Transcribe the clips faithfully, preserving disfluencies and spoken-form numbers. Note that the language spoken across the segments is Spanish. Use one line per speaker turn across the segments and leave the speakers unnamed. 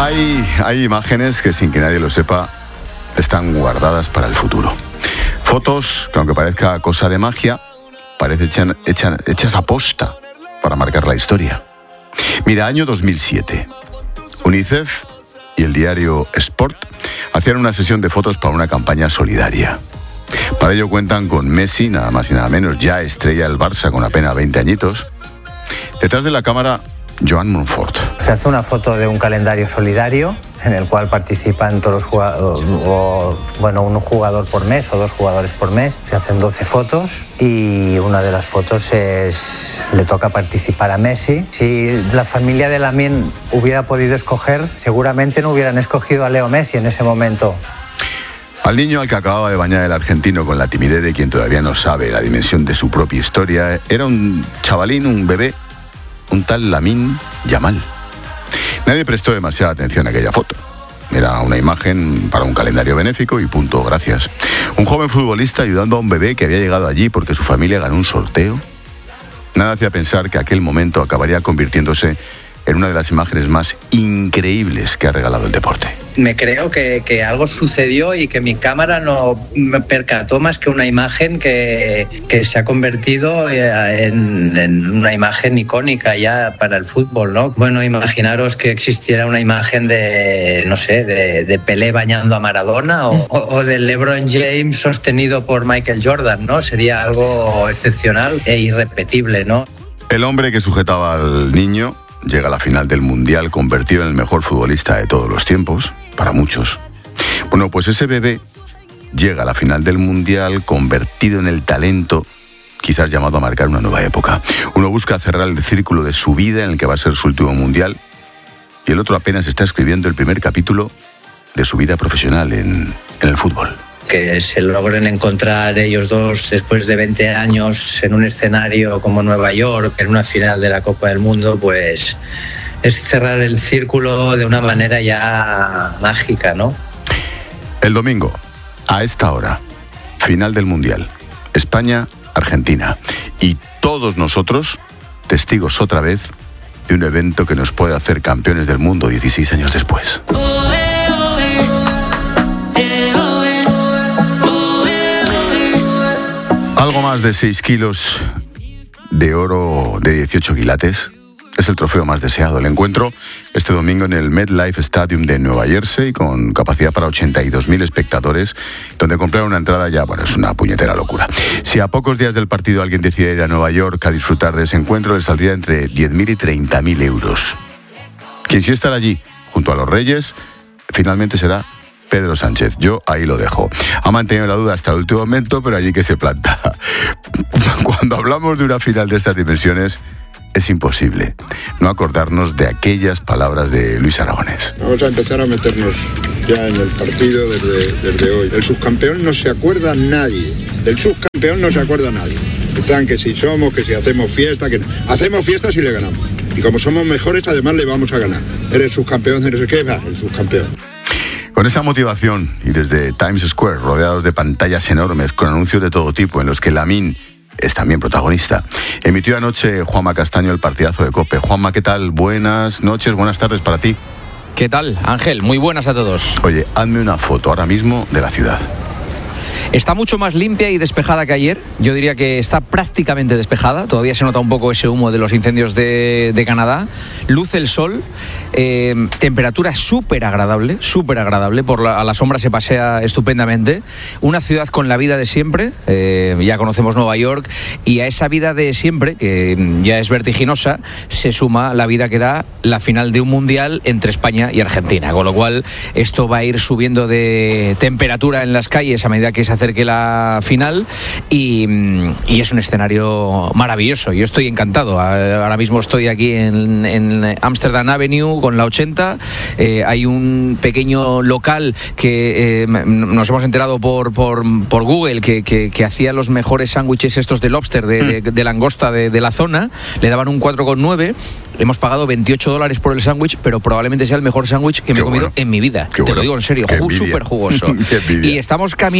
Hay, hay imágenes que, sin que nadie lo sepa, están guardadas para el futuro. Fotos que, aunque parezca cosa de magia, parecen hechas, hechas a posta para marcar la historia. Mira, año dos mil siete. UNICEF y el diario Sport hacían una sesión de fotos para una campaña solidaria. Para ello cuentan con Messi, nada más y nada menos, ya estrella del Barça con apenas veinte añitos. Detrás de la cámara, Joan Monfort.
Se hace una foto de un calendario solidario en el cual participan todos los jugadores, o, bueno, un jugador por mes o dos jugadores por mes. Se hacen doce fotos y una de las fotos es, le toca participar a Messi. Si la familia de Lamine hubiera podido escoger, seguramente no hubieran escogido a Leo Messi en ese momento.
Al niño al que acababa de bañar el argentino con la timidez de quien todavía no sabe la dimensión de su propia historia, era un chavalín, un bebé, un tal Lamine Yamal. Nadie prestó demasiada atención a aquella foto. Era una imagen para un calendario benéfico y punto, gracias. Un joven futbolista ayudando a un bebé que había llegado allí porque su familia ganó un sorteo. Nada hacía pensar que aquel momento acabaría convirtiéndose en una de las imágenes más increíbles que ha regalado el deporte.
Me creo que, que algo sucedió y que mi cámara no me percató más que una imagen que, que se ha convertido en, en una imagen icónica ya para el fútbol, ¿no? Bueno, imaginaros que existiera una imagen de, no sé, de, de Pelé bañando a Maradona o, o, o de LeBron James sostenido por Michael Jordan, ¿no? Sería algo excepcional e irrepetible, ¿no?
El hombre que sujetaba al niño llega a la final del Mundial convertido en el mejor futbolista de todos los tiempos, para muchos. Bueno, pues ese bebé llega a la final del Mundial convertido en el talento, quizás llamado a marcar una nueva época. Uno busca cerrar el círculo de su vida en el que va a ser su último Mundial y el otro apenas está escribiendo el primer capítulo de su vida profesional en, en el fútbol.
Que se logren encontrar ellos dos después de veinte años en un escenario como Nueva York, en una final de la Copa del Mundo, pues es cerrar el círculo de una manera ya mágica, ¿no?
El domingo, a esta hora, final del Mundial, España-Argentina. Y todos nosotros, testigos otra vez de un evento que nos puede hacer campeones del mundo dieciséis años después. Algo más de seis kilos de oro de dieciocho quilates es el trofeo más deseado. El encuentro este domingo en el MetLife Stadium de Nueva Jersey, con capacidad para ochenta y dos mil espectadores, donde comprar una entrada ya, bueno, es una puñetera locura. Si a pocos días del partido alguien decide ir a Nueva York a disfrutar de ese encuentro, le saldría entre diez mil y treinta mil euros. Quien sí estará allí, junto a los Reyes, finalmente será Pedro Sánchez. Yo ahí lo dejo. Ha mantenido la duda hasta el último momento, pero allí que se planta. Cuando hablamos de una final de estas dimensiones, es imposible no acordarnos de aquellas palabras de Luis Aragonés.
Vamos a empezar a meternos ya en el partido desde, desde hoy. El subcampeón no se acuerda nadie. Del subcampeón no se acuerda nadie. Están que si somos, que si hacemos fiesta, que hacemos fiesta si le ganamos. Y como somos mejores, además le vamos a ganar. Eres subcampeón, eres ¿qué va? El subcampeón.
Con esa motivación y desde Times Square, rodeados de pantallas enormes con anuncios de todo tipo en los que Lamine es también protagonista, emitió anoche Juanma Castaño el partidazo de COPE. Juanma, ¿qué tal? Buenas noches, buenas tardes para ti.
¿Qué tal, Ángel? Muy buenas a todos.
Oye, hazme una foto ahora mismo de la ciudad.
Está mucho más limpia y despejada que ayer. Yo diría que está prácticamente despejada. Todavía se nota un poco ese humo de los incendios de, de Canadá. Luce el sol. Eh, temperatura súper agradable, súper agradable. Por la, a la sombra se pasea estupendamente. Una ciudad con la vida de siempre. Eh, ya conocemos Nueva York. Y a esa vida de siempre, que ya es vertiginosa, se suma la vida que da la final de un mundial entre España y Argentina. Con lo cual, esto va a ir subiendo de temperatura en las calles a medida que se acerque la final y, y es un escenario maravilloso. Yo estoy encantado. Ahora mismo estoy aquí en, en Amsterdam Avenue con la ochenta. Eh, hay un pequeño local que eh, nos hemos enterado por, por, por Google que, que, que hacía los mejores sándwiches estos de lobster, de, de, de langosta de, de la zona. Le daban un cuatro coma nueve. Hemos pagado veintiocho dólares por el sándwich, pero probablemente sea el mejor sándwich que me he comido bueno. en mi vida. Qué Te bueno. lo digo en serio, ju- súper jugoso. Y estamos caminando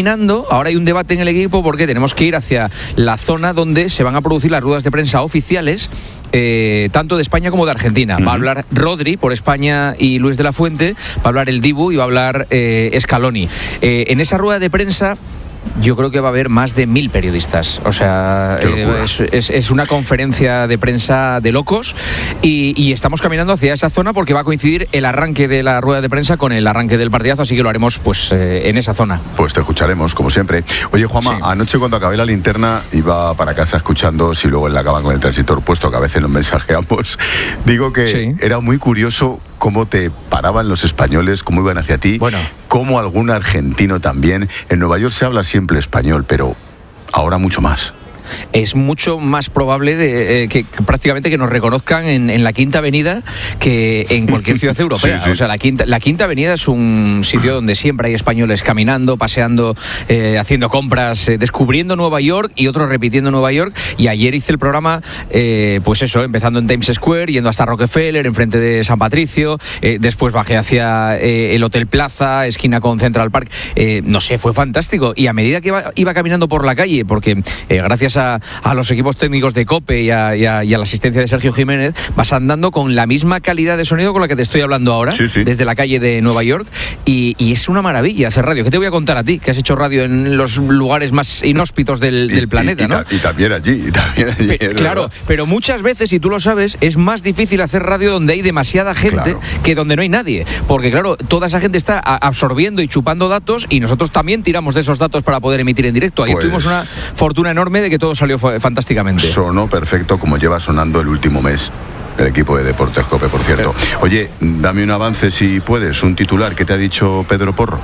no, ahora hay un debate en el equipo porque tenemos que ir hacia la zona donde se van a producir las ruedas de prensa oficiales, eh, tanto de España como de Argentina. Uh-huh. Va a hablar Rodri por España y Luis de la Fuente, va a hablar el Dibu y va a hablar eh, Scaloni. Eh, en esa rueda de prensa yo creo que va a haber más de mil periodistas. O sea, eh, es, es, es una conferencia de prensa de locos y, y estamos caminando hacia esa zona porque va a coincidir el arranque de la rueda de prensa con el arranque del partidazo, así que lo haremos pues eh, en esa zona.
Pues te escucharemos, como siempre. Oye, Juanma, sí. Anoche cuando acabé la linterna iba para casa escuchando, si luego en la cama con el transitor puesto, que a veces nos mensajeamos, digo que sí. Era muy curioso cómo te paraban los españoles, cómo iban hacia ti,
bueno.
Como algún argentino también. En Nueva York se habla siempre español, pero ahora mucho más.
Es mucho más probable de, eh, que, que prácticamente que nos reconozcan en, en la Quinta Avenida que en cualquier ciudad europea. Sí, sí. O sea, la Quinta, la Quinta Avenida es un sitio donde siempre hay españoles caminando, paseando, eh, haciendo compras, eh, descubriendo Nueva York y otros repitiendo Nueva York. Y ayer hice el programa, eh, pues eso, empezando en Times Square, yendo hasta Rockefeller, enfrente de San Patricio, eh, después bajé hacia eh, el Hotel Plaza, esquina con Central Park. Eh, no sé, fue fantástico. Y a medida que iba, iba caminando por la calle, porque eh, gracias A, a los equipos técnicos de COPE y a, y, a, y a la asistencia de Sergio Jiménez, vas andando con la misma calidad de sonido con la que te estoy hablando ahora,
sí, sí.
Desde la calle de Nueva York, y, y es una maravilla hacer radio. ¿Qué te voy a contar a ti, que has hecho radio en los lugares más inhóspitos del, del
y,
planeta,
y, y,
¿no?
Y también allí, y también allí.
Pe- claro, verdad. Pero muchas veces, y tú lo sabes, es más difícil hacer radio donde hay demasiada gente, claro, que donde no hay nadie, porque claro, toda esa gente está absorbiendo y chupando datos y nosotros también tiramos de esos datos para poder emitir en directo. Ayer pues... tuvimos una fortuna enorme de que todo salió fantásticamente.
Sonó perfecto, como lleva sonando el último mes el equipo de Deportes COPE, por cierto. Oye, dame un avance si puedes, un titular. ¿Qué te ha dicho Pedro Porro?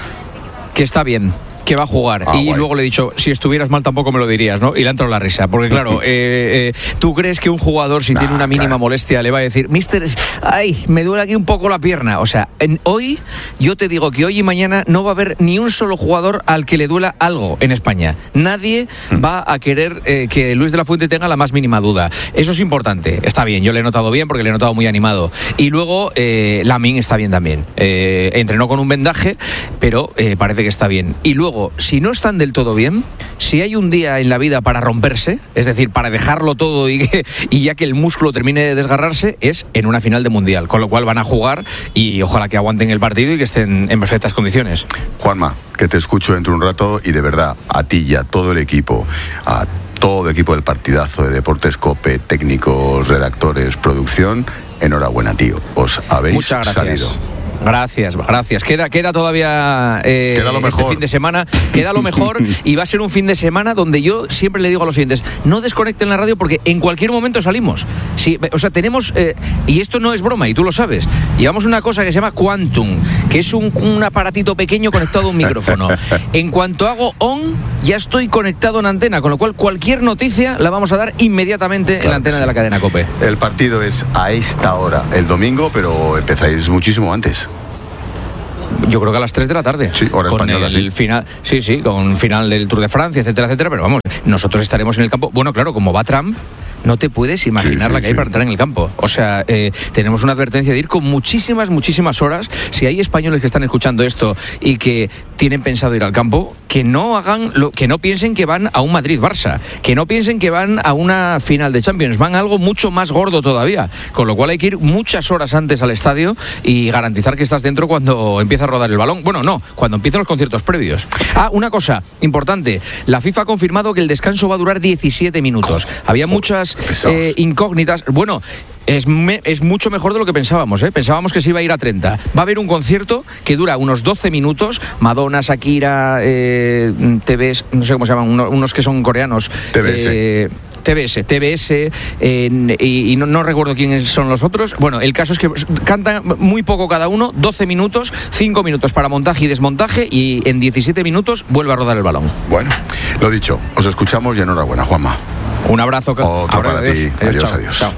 Que está bien, que va a jugar. Ah, y guay. Luego le he dicho, si estuvieras mal tampoco me lo dirías, ¿no? Y le ha entrado la risa, porque claro, eh, eh, ¿tú crees que un jugador, si nah, tiene una mínima claro. molestia, le va a decir, mister, ay, me duele aquí un poco la pierna? O sea, en, hoy, yo te digo que hoy y mañana no va a haber ni un solo jugador al que le duela algo en España. Nadie mm. va a querer eh, que Luis de la Fuente tenga la más mínima duda. Eso es importante. Está bien, yo le he notado bien porque le he notado muy animado. Y luego, eh, Lamine está bien también. Eh, entrenó con un vendaje, pero eh, parece que está bien. Y luego, si no están del todo bien, si hay un día en la vida para romperse, es decir, para dejarlo todo y, que, y ya que el músculo termine de desgarrarse, es en una final de Mundial, con lo cual van a jugar y ojalá que aguanten el partido y que estén en perfectas condiciones.
Juanma, que te escucho dentro de un rato y de verdad, a ti y a todo el equipo, a todo el equipo del partidazo de Deportes COPE, técnicos, redactores, producción, enhorabuena, tío, os habéis
Muchas gracias.
salido.
Gracias, gracias. Queda, queda todavía eh,
queda lo mejor.
Este fin de semana. Queda lo mejor y va a ser un fin de semana donde yo siempre le digo a los oyentes, no desconecten la radio porque en cualquier momento salimos. Sí, o sea, tenemos, eh, y esto no es broma y tú lo sabes, llevamos una cosa que se llama Quantum, que es un, un aparatito pequeño conectado a un micrófono. En cuanto hago on, ya estoy conectado en antena, con lo cual cualquier noticia la vamos a dar inmediatamente claro, en la antena sí. de la cadena COPE.
El partido es a esta hora, el domingo, pero empezáis muchísimo antes.
Yo creo que a las tres de la tarde.
Sí, hora
con
española,
el
sí.
final, sí, sí, con final del Tour de Francia, etcétera, etcétera, pero vamos, nosotros estaremos en el campo. Bueno, claro, como va Trump, no te puedes imaginar sí, sí, la que hay sí. para entrar en el campo. O sea, eh, tenemos una advertencia de ir con muchísimas, muchísimas horas. Si hay españoles que están escuchando esto y que tienen pensado ir al campo, que no hagan, lo, que no piensen que van a un Madrid-Barça, que no piensen que van a una final de Champions, van a algo mucho más gordo todavía. Con lo cual hay que ir muchas horas antes al estadio y garantizar que estás dentro cuando empieza a rodar el balón. Bueno, no, cuando empiezan los conciertos previos. Ah, una cosa importante, la FIFA ha confirmado que el descanso va a durar diecisiete minutos. Había muchas eh, incógnitas. Bueno, Es, me, es mucho mejor de lo que pensábamos, ¿eh? Pensábamos que se iba a ir a treinta. Va a haber un concierto que dura unos doce minutos. Madonna, Shakira, eh, T V S, no sé cómo se llaman, unos, unos que son coreanos.
T V S.
Eh, T V S, T V S, eh, y, y no, no recuerdo quiénes son los otros. Bueno, el caso es que cantan muy poco cada uno, doce minutos, cinco minutos para montaje y desmontaje, y en diecisiete minutos vuelve a rodar el balón.
Bueno, lo dicho, os escuchamos y enhorabuena, Juanma.
Un abrazo.
Otro
Ahora,
para
adiós.
ti.
Adiós,
adiós,
chao.
adiós.
Chao.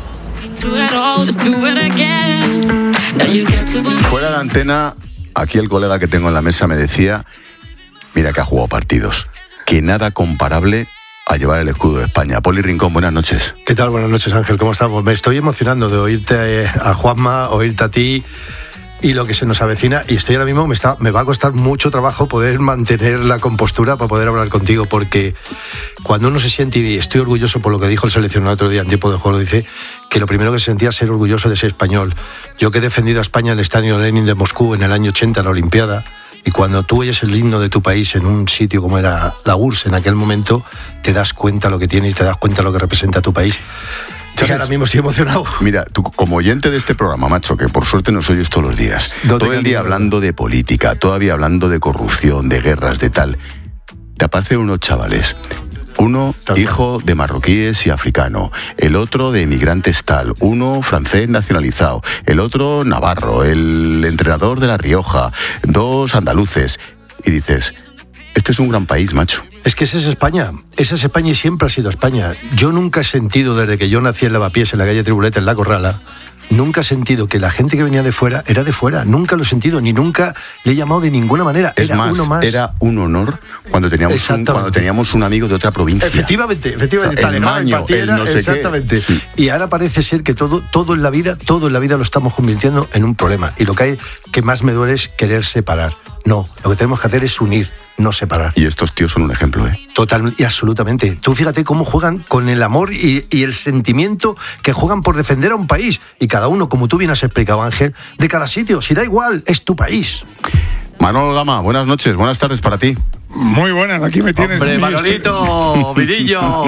Fuera de antena, aquí el colega que tengo en la mesa me decía, mira que ha jugado partidos, que nada comparable a llevar el escudo de España. Poli Rincón, buenas noches.
¿Qué tal? Buenas noches, Ángel, ¿cómo estamos? Me estoy emocionando de oírte a Juanma, oírte a ti. y lo que se nos avecina, y estoy ahora mismo, me, está, me va a costar mucho trabajo poder mantener la compostura para poder hablar contigo, porque cuando uno se siente, y estoy orgulloso por lo que dijo el seleccionador otro día en tiempo de juego, dice que lo primero que se sentía es ser orgulloso de ser español. Yo que he defendido a España en el Estadio Lenin de Moscú en el año ochenta, en la Olimpiada, y cuando tú oyes el himno de tu país en un sitio como era la U R S S en aquel momento, te das cuenta lo que tienes, te das cuenta lo que representa tu país. Sí, ahora mismo estoy emocionado.
Mira, tú como oyente de este programa, macho, que por suerte nos oyes todos los días, no todo el día hablando de política, todavía hablando de corrupción, de guerras, de tal, te aparecen unos chavales, uno hijo de marroquíes y africano, el otro de emigrantes tal, uno francés nacionalizado, el otro navarro, el entrenador de La Rioja, dos andaluces, y dices, este es un gran país, macho.
Es que esa es España, esa es España y siempre ha sido España. Yo nunca he sentido, desde que yo nací en Lavapiés, en la calle Tribuleta, en La Corrala, nunca he sentido que la gente que venía de fuera era de fuera. Nunca lo he sentido, ni nunca le he llamado de ninguna manera.
Es
era
más,
uno más.
Era un honor cuando teníamos, un, cuando teníamos un amigo de otra provincia.
Efectivamente, efectivamente.
El Maño, el no sé
exactamente.
Qué.
Y ahora parece ser que todo, todo en la vida, todo en la vida lo estamos convirtiendo en un problema. Y lo que hay que más me duele es querer separar. No, lo que tenemos que hacer es unir, no separar.
Y estos tíos son un ejemplo, ¿eh?
Total y absolutamente. Tú fíjate cómo juegan con el amor y, y el sentimiento que juegan por defender a un país. Y cada uno, como tú bien has explicado, Ángel, de cada sitio. Si da igual, es tu país.
Manolo Lama, buenas noches, buenas tardes para ti.
Muy buenas, aquí me tienes.
¡Hombre, Manolito! ¡Vidillo!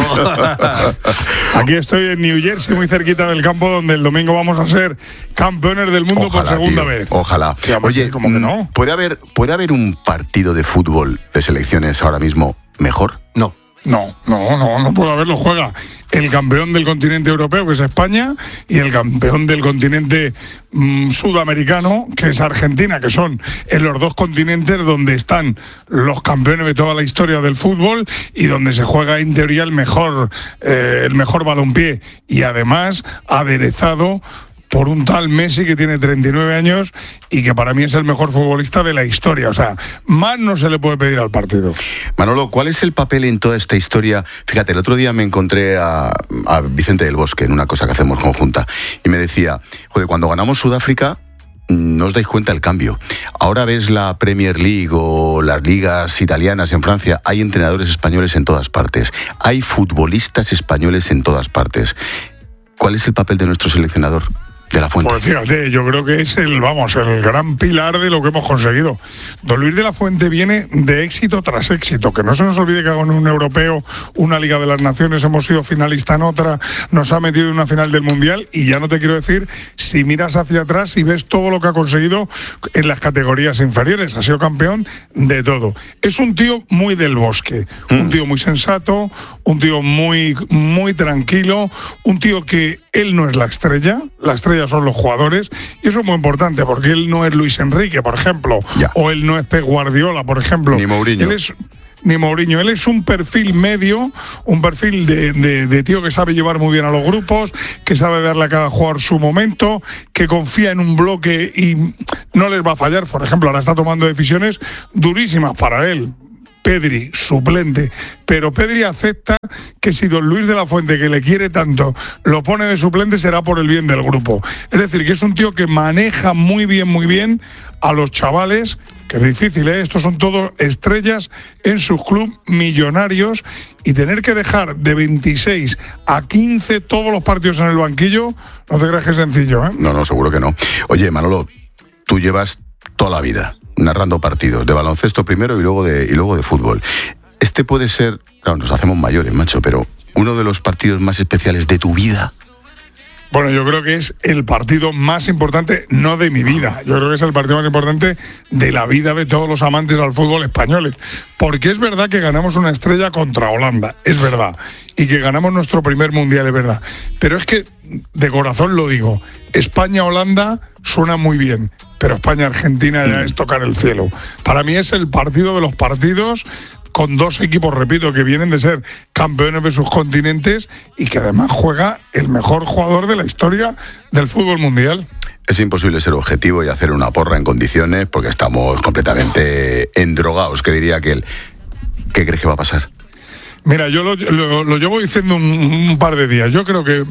Aquí estoy en New Jersey, muy cerquita del campo, donde el domingo vamos a ser campeones del mundo. Ojalá, por segunda
tío,
vez.
Ojalá.
Sí, oye, ¿cómo que no?
¿puede haber, ¿puede haber un partido de fútbol de selecciones ahora mismo mejor?
No.
No, no, no, no puede haberlo. Juega el campeón del continente europeo, que es España, y el campeón del continente mmm, sudamericano, que es Argentina, que son en los dos continentes donde están los campeones de toda la historia del fútbol y donde se juega en teoría el mejor, eh, el mejor balompié, y además aderezado por un tal Messi que tiene treinta y nueve años y que para mí es el mejor futbolista de la historia. O sea, más no se le puede pedir al partido.
Manolo, ¿cuál es el papel en toda esta historia? Fíjate, el otro día me encontré a, a Vicente del Bosque en una cosa que hacemos conjunta y me decía, joder, cuando ganamos Sudáfrica no os dais cuenta el cambio. Ahora ves la Premier League o las ligas italianas en Francia, hay entrenadores españoles en todas partes, hay futbolistas españoles en todas partes. ¿Cuál es el papel de nuestro seleccionador? De la Fuente.
Pues fíjate, yo creo que es el, vamos, el gran pilar de lo que hemos conseguido. Don Luis de la Fuente viene de éxito tras éxito, que no se nos olvide que con un europeo, una Liga de las Naciones, hemos sido finalista en otra, nos ha metido en una final del Mundial, y ya no te quiero decir, si miras hacia atrás y ves todo lo que ha conseguido en las categorías inferiores, ha sido campeón de todo. Es un tío muy del Bosque, mm. un tío muy sensato, un tío muy, muy tranquilo, un tío que él no es la estrella, la estrella son los jugadores, y eso es muy importante porque él no es Luis Enrique, por ejemplo, ya. o él no es Pep Guardiola, por ejemplo.
Ni Mourinho.
Él es, ni Mourinho, él es un perfil medio, un perfil de, de, de tío que sabe llevar muy bien a los grupos, que sabe darle a cada jugador su momento, que confía en un bloque y no les va a fallar. Por ejemplo, ahora está tomando decisiones durísimas para él. Pedri, suplente, pero Pedri acepta que si don Luis de la Fuente, que le quiere tanto, lo pone de suplente, será por el bien del grupo. Es decir, que es un tío que maneja muy bien, muy bien a los chavales, que es difícil, ¿eh? Estos son todos estrellas en sus clubes millonarios, y tener que dejar de veintiséis a quince todos los partidos en el banquillo, no te creas que es sencillo, ¿eh?
No, no, seguro que no. Oye, Manolo, tú llevas toda la vida narrando partidos, de baloncesto primero y luego de, y luego de fútbol. Este puede ser, claro, nos hacemos mayores, macho, pero uno de los partidos más especiales de tu vida.
Bueno, yo creo que es el partido más importante, no de mi vida, yo creo que es el partido más importante de la vida de todos los amantes al fútbol españoles. Porque es verdad que ganamos una estrella contra Holanda, es verdad, y que ganamos nuestro primer mundial, es verdad. Pero es que, de corazón lo digo, España-Holanda suena muy bien, pero España-Argentina ya es tocar el cielo. Para mí es el partido de los partidos, con dos equipos, repito, que vienen de ser campeones de sus continentes y que además juega el mejor jugador de la historia del fútbol mundial.
Es imposible ser objetivo y hacer una porra en condiciones porque estamos completamente endrogados, que diría aquel. ¿Qué crees que va a pasar?
Mira, yo lo, lo, lo llevo diciendo un, un par de días. Yo creo que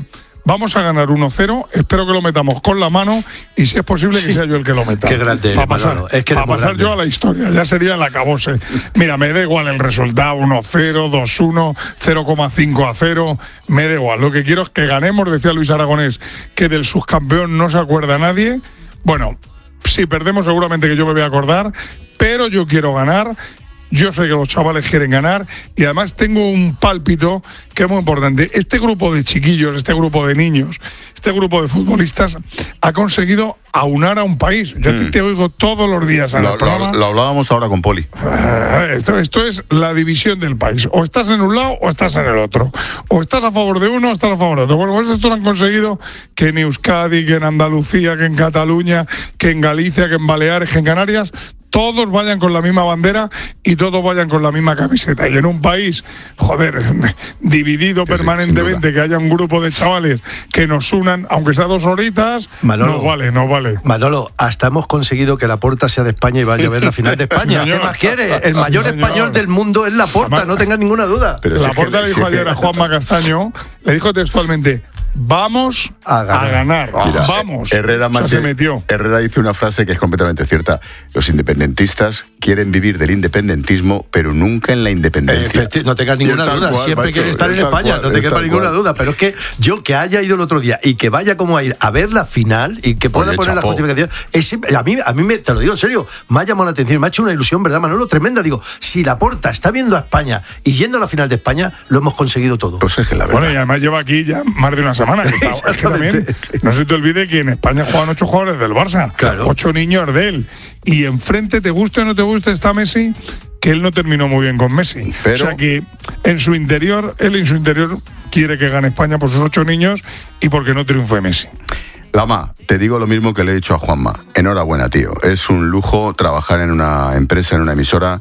vamos a ganar uno cero, espero que lo metamos con la mano y si es posible que sea yo el que lo meta.
Qué grande,
para pasar,
Manolo, es que
para pasar
grande.
yo a la historia, ya sería el acabose. Mira, me da igual el resultado, uno cero, dos uno, cero coma cinco a cero, me da igual. Lo que quiero es que ganemos, decía Luis Aragonés, que del subcampeón no se acuerda nadie. Bueno, si perdemos seguramente que yo me voy a acordar, pero yo quiero ganar. Yo sé que los chavales quieren ganar y además tengo un pálpito que es muy importante. Este grupo de chiquillos, este grupo de niños, este grupo de futbolistas ha conseguido aunar a un país. Yo mm. te oigo todos los días en
lo,
el programa.
Lo, lo hablábamos ahora con Poli.
Esto, esto es la división del país. O estás en un lado o estás en el otro. O estás a favor de uno o estás a favor de otro. Bueno, pues esto lo han conseguido que en Euskadi, que en Andalucía, que en Cataluña, que en Galicia, que en Baleares, que en Canarias, todos vayan con la misma bandera y todos vayan con la misma camiseta. Y en un país, joder, dividido sí, permanentemente, sí, que haya un grupo de chavales que nos unan, aunque sea dos horitas, Manolo, nos vale, nos vale.
Manolo, hasta hemos conseguido que Laporta sea de España y vaya a ver la final de España. ¿Qué más quiere? El mayor sí, español del mundo es Laporta, no tenga ninguna duda.
Pero Laporta si le dijo si ayer que... a Juanma Castaño, le dijo textualmente: vamos a ganar. A ganar.
Mira,
vamos.
Herrera,
o sea, se metió.
Herrera dice una frase que es completamente cierta. Los independentistas quieren vivir del independentismo, pero nunca en la independencia.
Efecti- no tengas ninguna duda. Cual, Siempre macho, quiere estar en España, cual, no te quepa ninguna cual. duda. Pero es que yo que haya ido el otro día y que vaya como a ir a ver la final y que pueda Oye, poner chapó. la justificación, es, a mí, a mí me, te lo digo en serio, me ha llamado la atención, me ha hecho una ilusión, ¿verdad, Manolo? Tremenda. Digo, si Laporta está viendo a España y yendo a la final de España, lo hemos conseguido todo.
Pues es que la verdad.
Bueno, y además lleva aquí ya más de una semana. Que está, es que también, no se te olvide que en España juegan ocho jugadores del Barça,
claro.
ocho niños de él. Y enfrente, te guste o no te guste, está Messi, que él no terminó muy bien con Messi. Pero... O sea que en su interior, él en su interior quiere que gane España por sus ocho niños y porque no triunfe Messi.
Lama, te digo lo mismo que le he dicho a Juanma. Enhorabuena, tío. Es un lujo trabajar en una empresa, en una emisora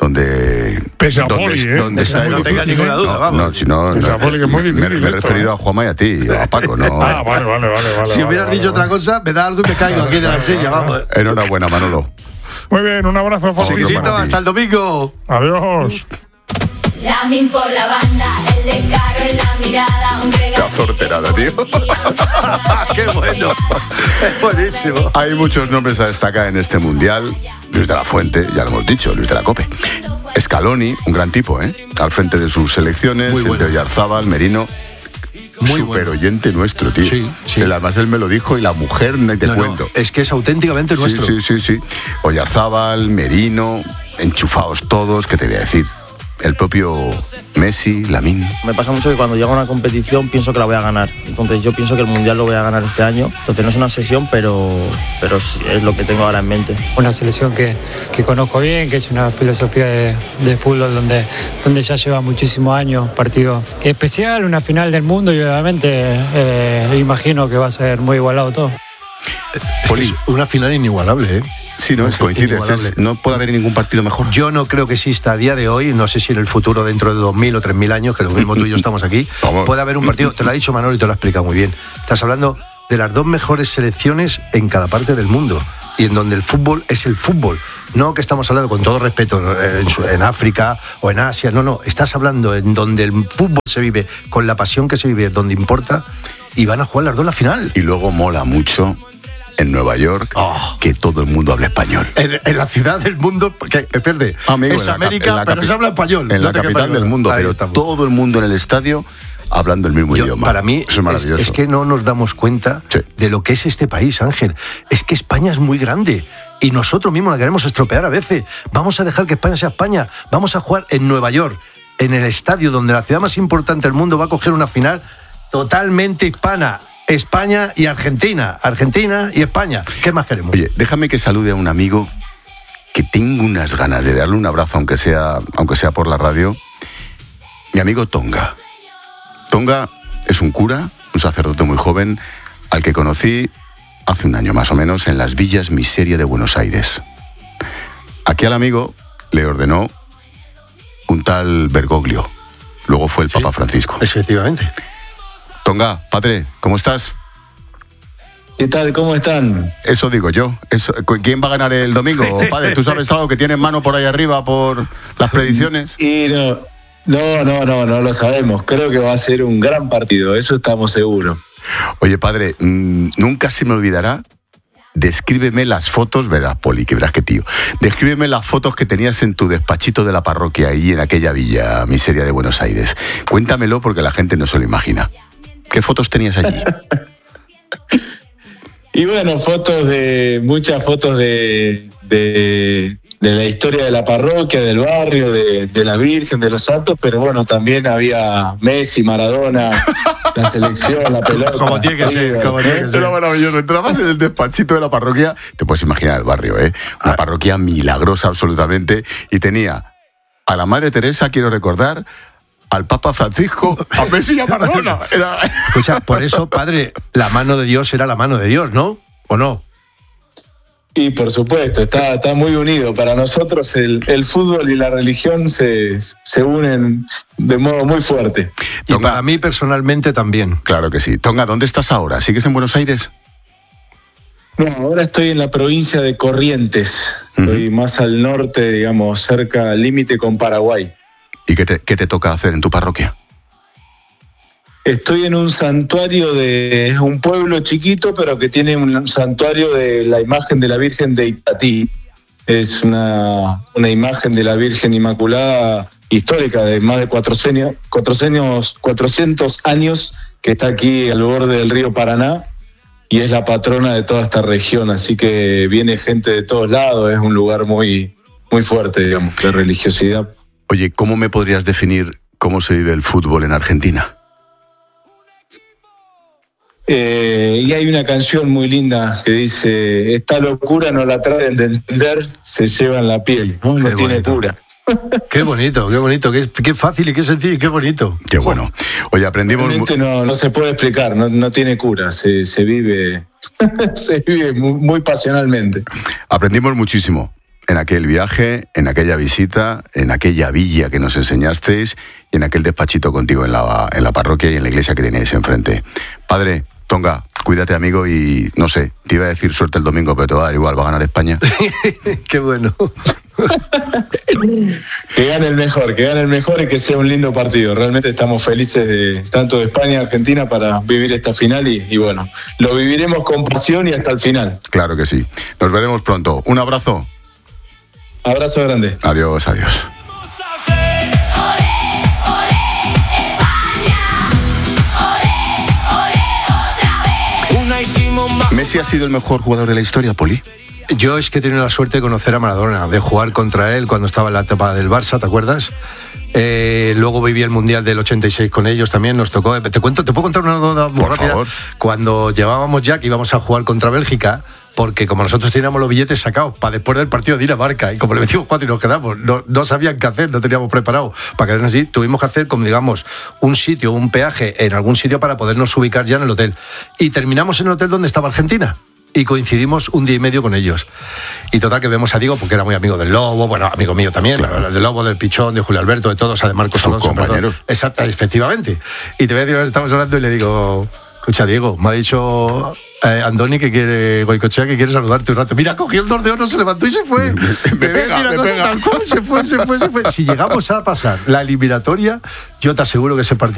donde
pese a
donde,
Poli, ¿eh?
donde
sea,
no tenga ninguna duda,
no,
vamos.
No, si no,
pese
no,
a Poli, que es muy difícil.
Me, me he referido
esto,
a Juanma y a ti, a Paco, no.
Ah, vale, vale, vale, vale.
Si hubieras
vale,
dicho
vale.
otra cosa, me da algo y me caigo aquí de la silla, vamos.
Enhorabuena, Manolo.
Muy bien, un abrazo
fortísimo. Hasta el domingo.
Adiós.
Lamin por la banda, el descaro en la mirada, un regalo.
Qué azorterada, tío.
Qué bueno. Es buenísimo.
Hay muchos nombres a destacar en este mundial. Luis de la Fuente, ya lo hemos dicho, Luis de la Cope. Scaloni, un gran tipo, ¿eh? Al frente de sus selecciones, bueno. El de Oyarzábal, Merino. Muy super bueno. Oyente nuestro, tío.
Sí, sí.
Además él me lo dijo y la mujer no te no, cuento.
No, es que es auténticamente
sí,
nuestro.
Sí, sí, sí. Oyarzábal, Merino, enchufados todos, ¿qué te voy a decir? El propio Messi, Lamine.
Me pasa mucho que cuando llego a una competición pienso que la voy a ganar. Entonces yo pienso que el Mundial lo voy a ganar este año. Entonces no es una obsesión, pero, pero es lo que tengo ahora en mente.
Una selección que, que conozco bien, que es una filosofía de, de fútbol donde, donde ya lleva muchísimos años, partido especial, una final del mundo y obviamente eh, imagino que va a ser muy igualado todo.
Es que es una final inigualable, ¿eh?
Sí, no, es coincide, es, no puede haber ningún partido mejor.
Yo no creo que exista a día de hoy, no sé si en el futuro, dentro de dos mil o tres mil años, que lo mismo tú y yo estamos aquí, puede haber un partido, te lo ha dicho Manolo y te lo ha explicado muy bien. Estás hablando de las dos mejores selecciones en cada parte del mundo y en donde el fútbol es el fútbol. No que estamos hablando, con todo respeto, en, en África o en Asia, no, no, estás hablando en donde el fútbol se vive, con la pasión que se vive, donde importa, y van a jugar las dos la final.
Y luego mola mucho en Nueva York, oh. que todo el mundo habla español.
En, en la ciudad del mundo, que pierde,
Amigo,
es
la,
América,
la,
pero capi- se habla español.
En no la capital del mundo, pero estamos. Todo el mundo en el estadio hablando el mismo
Yo,
idioma.
Para mí,
Eso es maravilloso.
Es, es que no nos damos cuenta sí. de lo que es este país, Ángel. Es que España es muy grande y nosotros mismos la queremos estropear a veces. Vamos a dejar que España sea España. Vamos a jugar en Nueva York, en el estadio donde la ciudad más importante del mundo va a coger una final totalmente hispana. España y Argentina, Argentina y España. ¿Qué más queremos?
Oye, déjame que salude a un amigo que tengo unas ganas de darle un abrazo, aunque sea, aunque sea por la radio. Mi amigo Tonga. Tonga es un cura, un sacerdote muy joven, al que conocí hace un año más o menos en las Villas Miseria de Buenos Aires. Aquí al amigo le ordenó un tal Bergoglio. Luego fue el sí, Papa Francisco.
Efectivamente.
Tonga, padre, ¿cómo estás?
¿Qué tal? ¿Cómo están?
Eso digo yo. Eso, ¿quién va a ganar el domingo, padre? ¿Tú sabes algo que tiene en mano por ahí arriba por las predicciones?
Y no, no, no, no, no lo sabemos. Creo que va a ser un gran partido, eso estamos seguros.
Oye, padre, mmm, nunca se me olvidará. Descríbeme las fotos, verás, Poli, que verás que tío. Descríbeme las fotos que tenías en tu despachito de la parroquia ahí en aquella villa miseria de Buenos Aires. Cuéntamelo porque la gente no se lo imagina. ¿Qué fotos tenías allí?
Y bueno, fotos de, muchas fotos de, de, de la historia de la parroquia, del barrio, de, de la Virgen, de los santos, pero bueno, también había Messi, Maradona, la selección, la pelota.
Como tiene que ser, como tiene que ser.
Era maravilloso. Entrabas en el despachito de la parroquia, te puedes imaginar el barrio, ¿eh? Una ah. parroquia milagrosa absolutamente, y tenía a la Madre Teresa, quiero recordar, al Papa Francisco, a Messi y a Maradona. Era...
Escucha, por eso, padre, la mano de Dios era la mano de Dios, ¿no? ¿O no?
Y por supuesto, está, está muy unido. Para nosotros el, el fútbol y la religión se, se unen de modo muy fuerte.
Y Tonga, para mí personalmente también.
Claro que sí. Tonga, ¿dónde estás ahora? ¿Sigues en Buenos Aires?
No, ahora estoy en la provincia de Corrientes. Uh-huh. Estoy más al norte, digamos, cerca al límite con Paraguay.
¿Y qué te, qué te toca hacer en tu parroquia?
Estoy en un santuario de es un pueblo chiquito, pero que tiene un santuario de la imagen de la Virgen de Itatí. Es una, una imagen de la Virgen Inmaculada histórica de más de cuatrocientos, cuatrocientos, cuatrocientos años, que está aquí al borde del río Paraná y es la patrona de toda esta región. Así que viene gente de todos lados, es un lugar muy, muy fuerte, digamos, de religiosidad.
Oye, ¿cómo me podrías definir cómo se vive el fútbol en Argentina?
Eh, y hay una canción muy linda que dice: esta locura no la traten de entender, se llevan la piel, no, no tiene cura.
Qué bonito, qué bonito, qué, qué fácil y qué sencillo y qué bonito.
Qué bueno. Oye, aprendimos...
Realmente no, no se puede explicar, no, no tiene cura, se, se vive, se vive muy, muy pasionalmente.
Aprendimos muchísimo en aquel viaje, en aquella visita, en aquella villa que nos enseñasteis y en aquel despachito contigo en la, en la parroquia y en la iglesia que teníais enfrente. Padre, Tonga, cuídate, amigo, y no sé, te iba a decir suerte el domingo, pero te va a dar igual, va a ganar España.
Qué bueno.
Que gane el mejor, que gane el mejor y que sea un lindo partido. Realmente estamos felices de tanto de España y Argentina para vivir esta final y, y bueno, lo viviremos con pasión y hasta el final.
Claro que sí. Nos veremos pronto. Un abrazo.
Abrazo grande.
Adiós, adiós. ¿Messi ha sido el mejor jugador de la historia, Poli?
Yo es que he tenido la suerte de conocer a Maradona, de jugar contra él cuando estaba en la etapa del Barça, ¿te acuerdas? Eh, luego viví el Mundial del ochenta y seis con ellos también, nos tocó. Te cuento, ¿te puedo contar una duda muy
Por
rápida?
favor.
Cuando llevábamos ya que íbamos a jugar contra Bélgica, porque como nosotros teníamos los billetes sacados para después del partido de Dinamarca, y como le metimos cuatro y nos quedamos, no, no sabían qué hacer, no teníamos preparado para quedarnos así, tuvimos que hacer, como digamos, un sitio, un peaje en algún sitio para podernos ubicar ya en el hotel. Y terminamos en el hotel donde estaba Argentina. Y coincidimos un día y medio con ellos. Y total que vemos a Diego, porque era muy amigo del Lobo, bueno, amigo mío también, claro. Del Lobo, del Pichón, de Julio Alberto, de todos, de Marcos Alonso.
Compañeros.
Exacto, efectivamente. Y te voy a decir, estamos hablando y le digo: escucha, Diego, me ha dicho eh, Andoni que quiere, Goicoechea, que quiere saludarte un rato. Mira, cogió el dos de oro, se levantó y se fue.
me pega, me
cosa,
pega.
Tal cual, se fue, se fue, se fue. Si llegamos a pasar la eliminatoria, yo te aseguro que ese partido